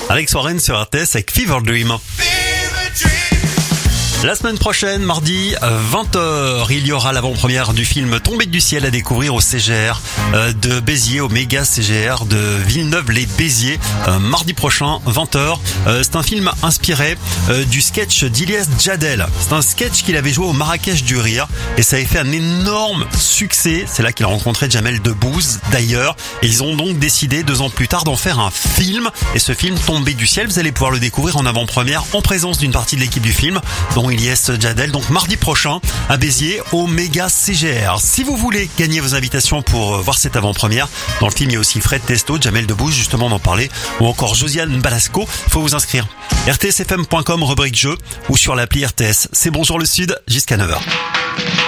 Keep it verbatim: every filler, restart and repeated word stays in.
Alex Warren sur R T S avec Fever Dream. La semaine prochaine, mardi, vingt heures, il y aura l'avant-première du film Tombé du ciel à découvrir au C G R de Béziers, au méga C G R de Villeneuve-les-Béziers, mardi prochain, vingt heures. C'est un film inspiré du sketch d'Ilyes Djadel. C'est un sketch qu'il avait joué au Marrakech du Rire et ça avait fait un énorme succès. C'est là qu'il a rencontré Jamel Debbouze d'ailleurs. Et ils ont donc décidé deux ans plus tard d'en faire un film. Et ce film Tombé du ciel, vous allez pouvoir le découvrir en avant-première en présence d'une partie de l'équipe du film, dont Ilyes Djadel, donc mardi prochain à Béziers au méga C G R. Si vous voulez gagner vos invitations pour voir cette avant-première, dans le film il y a aussi Fred Testo, Jamel Debbouze justement d'en parler, ou encore Josiane Balasco, faut vous inscrire. R T S F M point com rubrique jeu ou sur l'appli R T S. C'est Bonjour le Sud jusqu'à neuf heures.